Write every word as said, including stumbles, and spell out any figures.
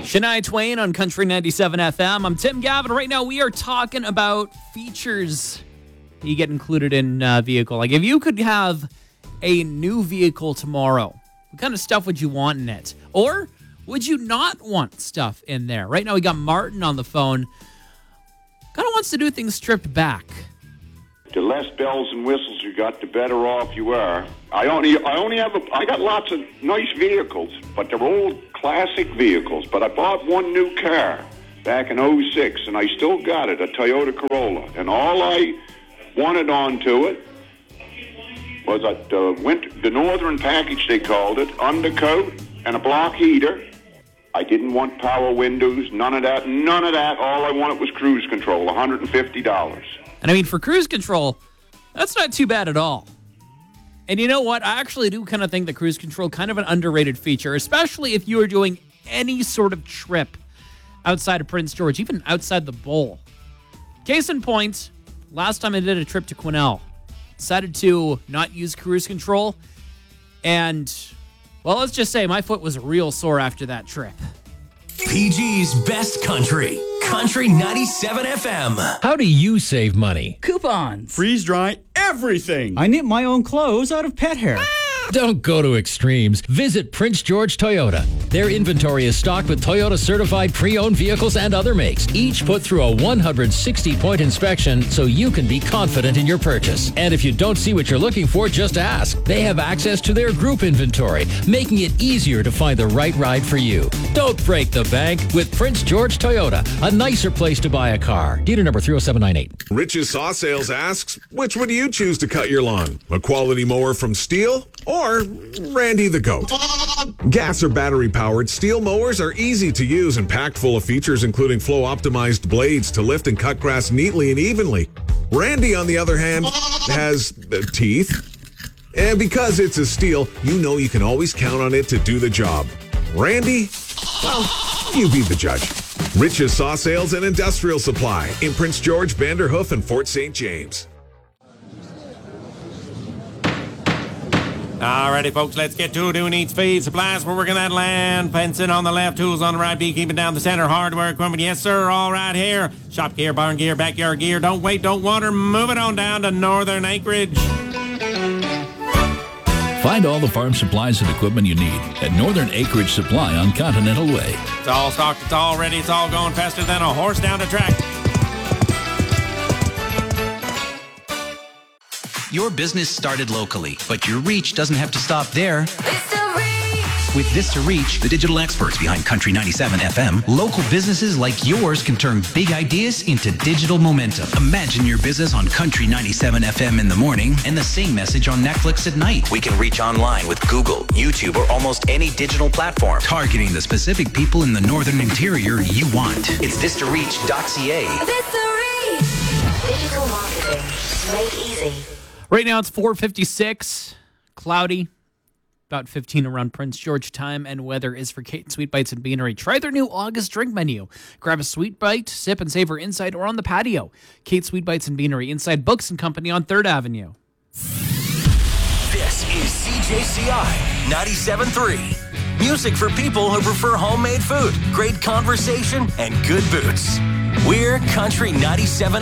Shania Twain on Country ninety-seven F M. I'm Tim Gavin. Right now, we are talking about features you get included in a vehicle. Like, if you could have a new vehicle tomorrow, what kind of stuff would you want in it? Or would you not want stuff in there? Right now, we got Martin on the phone. Kind of wants to do things stripped back. The less bells and whistles you got, the better off you are. I only, I only have, a, I got lots of nice vehicles, but they're old classic vehicles. But I bought one new car back in oh six, and I still got it, a Toyota Corolla. And all I wanted onto it was a, the, winter, the Northern package, they called it, undercoat and a block heater. I didn't want power windows, none of that, none of that. All I wanted was cruise control, one hundred fifty dollars. And I mean, for cruise control, that's not too bad at all. And you know what? I actually do kind of think that cruise control kind of an underrated feature, especially if you are doing any sort of trip outside of Prince George, even outside the bowl. Case in point, last time I did a trip to Quesnel, decided to not use cruise control. And, well, let's just say my foot was real sore after that trip. P G's Best Country. Country ninety-seven F M. How do you save money? Coupons. Freeze dry everything. I knit my own clothes out of pet hair. Don't go to extremes. Visit Prince George Toyota. Their inventory is stocked with Toyota certified pre-owned vehicles and other makes, each put through a one hundred sixty point inspection so you can be confident in your purchase. And if you don't see what you're looking for, just ask. They have access to their group inventory, making it easier to find the right ride for you. Don't break the bank with Prince George Toyota, a nicer place to buy a car. Dealer number three oh seven nine eight. Rich's Saw Sales asks, which would you choose to cut your lawn? A quality mower from Steel or Randy the Goat? Gas or battery-powered Steel mowers are easy to use and packed full of features, including flow-optimized blades to lift and cut grass neatly and evenly. Randy, on the other hand, has uh, teeth. And because it's a Steel, you know you can always count on it to do the job. Randy, well, you be the judge. Rich's Saw Sales and Industrial Supply in Prince George, Vanderhoof, and Fort Saint James. Alrighty, folks, let's get to it. Who needs feed? Supplies, we're working that land. Fencing on the left, tools on the right, beekeeping down the center, hardware equipment. Yes, sir, all right here. Shop gear, barn gear, backyard gear. Don't wait, don't water. Move it on down to Northern Acreage. Find all the farm supplies and equipment you need at Northern Acreage Supply on Continental Way. It's all stocked, it's all ready, it's all going faster than a horse down the track. Your business started locally, but your reach doesn't have to stop there. With Vista Reach, the digital experts behind Country ninety-seven F M, local businesses like yours can turn big ideas into digital momentum. Imagine your business on Country ninety-seven F M in the morning and the same message on Netflix at night. We can reach online with Google, YouTube, or almost any digital platform, targeting the specific people in the northern interior you want. It's vista reach dot c a. Vista Reach. Digital marketing made easy. Right now it's four fifty-six, cloudy, about fifteen around Prince George time, and weather is for Kate Sweet Bites and Beanery. Try their new August drink menu. Grab a sweet bite, sip and savor inside or on the patio. Kate Sweet Bites and Beanery, inside Books and Company on third Avenue. This is C J C I ninety-seven point three. Music for people who prefer homemade food, great conversation, and good boots. We're Country ninety-seven